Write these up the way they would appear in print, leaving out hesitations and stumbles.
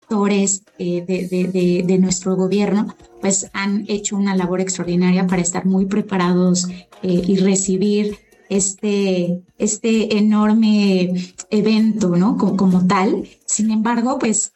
sectores de nuestro gobierno pues han hecho una labor extraordinaria para estar muy preparados y recibir este enorme evento, ¿no? Como tal. Sin embargo, pues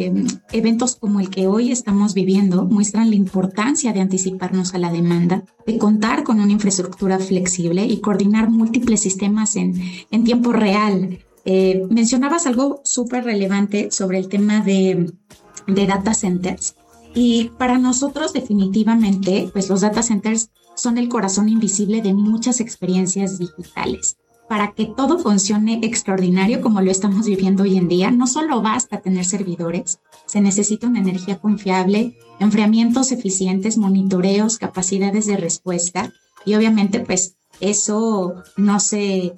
eventos como el que hoy estamos viviendo muestran la importancia de anticiparnos a la demanda, de contar con una infraestructura flexible y coordinar múltiples sistemas en tiempo real. Mencionabas algo súper relevante sobre el tema de data centers. Y para nosotros definitivamente, pues los data centers son el corazón invisible de muchas experiencias digitales. Para que todo funcione extraordinario como lo estamos viviendo hoy en día, no solo basta tener servidores, se necesita una energía confiable, enfriamientos eficientes, monitoreos, capacidades de respuesta y obviamente pues eso no se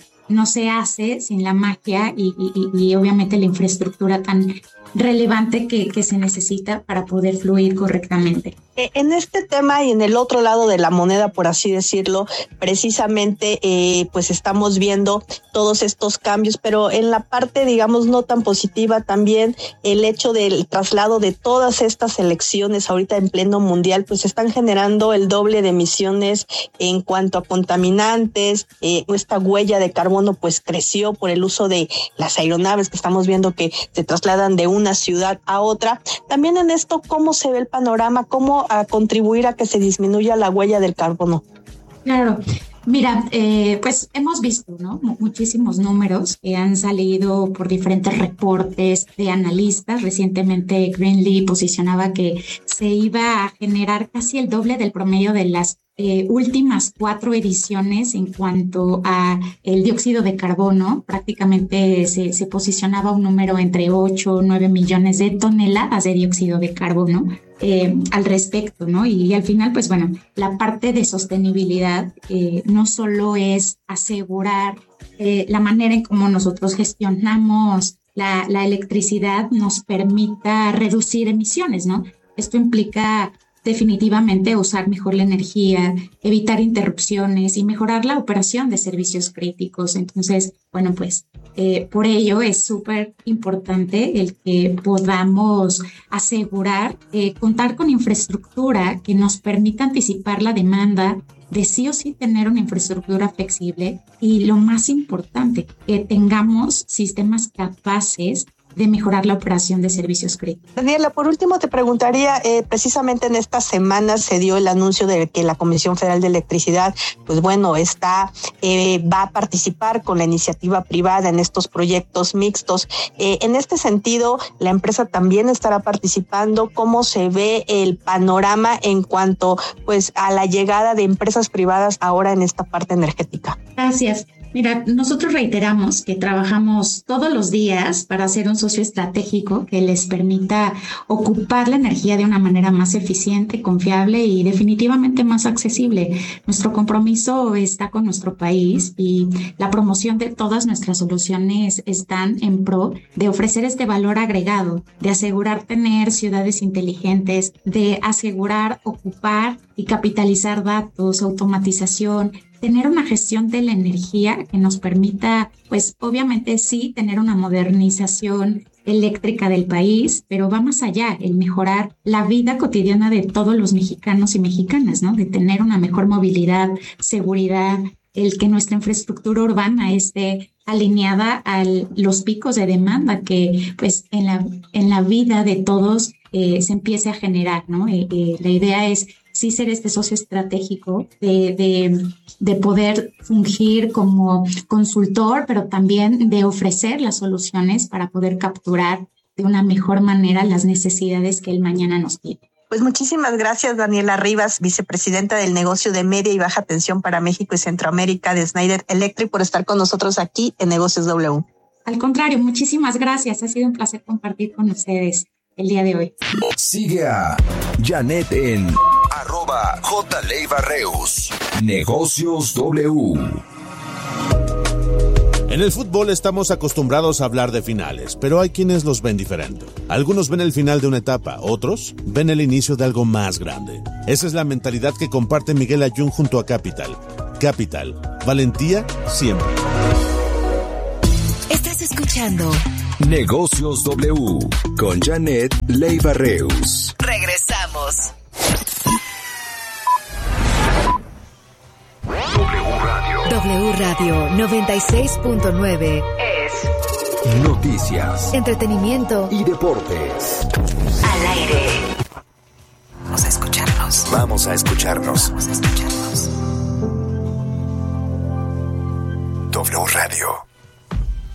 hace sin la magia y obviamente la infraestructura tan relevante que se necesita para poder fluir correctamente. En este tema y en el otro lado de la moneda, por así decirlo, precisamente pues estamos viendo todos estos cambios, pero en la parte, digamos, no tan positiva también el hecho del traslado de todas estas elecciones ahorita en pleno mundial, pues están generando el doble de emisiones en cuanto a contaminantes. Esta huella de carbono pues creció por el uso de las aeronaves que estamos viendo que se trasladan de una ciudad a otra. También en esto, ¿cómo se ve el panorama? ¿Cómo a contribuir a que se disminuya la huella del carbono? Claro, mira, pues hemos visto, ¿no? Muchísimos números que han salido por diferentes reportes de analistas. Recientemente Greenly posicionaba que se iba a generar casi el doble del promedio de las últimas 4 ediciones en cuanto a el dióxido de carbono. Prácticamente se posicionaba un número entre 8 o 9 millones de toneladas de dióxido de carbono al respecto, ¿no? Y al final, pues bueno, la parte de sostenibilidad no solo es asegurar la manera en cómo nosotros gestionamos la electricidad nos permita reducir emisiones, ¿no? Esto implica definitivamente usar mejor la energía, evitar interrupciones y mejorar la operación de servicios críticos. Entonces, bueno, pues por ello es súper importante el que podamos asegurar contar con infraestructura que nos permita anticipar la demanda, de sí o sí tener una infraestructura flexible y lo más importante, que tengamos sistemas capaces de mejorar la operación de servicios críticos. Daniela, por último te preguntaría, precisamente en estas semanas se dio el anuncio de que la Comisión Federal de Electricidad, pues bueno, va a participar con la iniciativa privada en estos proyectos mixtos. En este sentido, la empresa también estará participando. ¿Cómo se ve el panorama en cuanto pues a la llegada de empresas privadas ahora en esta parte energética? Gracias. Mira, nosotros reiteramos que trabajamos todos los días para ser un socio estratégico que les permita ocupar la energía de una manera más eficiente, confiable y definitivamente más accesible. Nuestro compromiso está con nuestro país y la promoción de todas nuestras soluciones están en pro de ofrecer este valor agregado, de asegurar tener ciudades inteligentes, de asegurar ocupar y capitalizar datos, automatización, tener una gestión de la energía que nos permita, pues obviamente sí, tener una modernización eléctrica del país, pero va más allá, el mejorar la vida cotidiana de todos los mexicanos y mexicanas, ¿no? De tener una mejor movilidad, seguridad, el que nuestra infraestructura urbana esté alineada a los picos de demanda que pues en la vida de todos se empiece a generar, ¿no? La idea es sí ser este socio estratégico de poder fungir como consultor, pero también de ofrecer las soluciones para poder capturar de una mejor manera las necesidades que el mañana nos pide. Pues muchísimas gracias, Daniela Rivas, vicepresidenta del negocio de media y baja tensión para México y Centroamérica de Schneider Electric, por estar con nosotros aquí en Negocios W. Al contrario, muchísimas gracias. Ha sido un placer compartir con ustedes el día de hoy. Sigue a Janet en @JLeiva-Reus. Negocios W. En el fútbol estamos acostumbrados a hablar de finales, pero hay quienes los ven diferente. Algunos ven el final de una etapa, otros ven el inicio de algo más grande. Esa es la mentalidad que comparte Miguel Ayun junto a Capital. Capital, valentía siempre. Estás escuchando Negocios W con Janet Leiva Reus. Regresamos. W Radio 96.9 es noticias, entretenimiento y deportes. Al aire. Vamos a escucharnos. Vamos a escucharnos. Vamos a escucharnos. W Radio.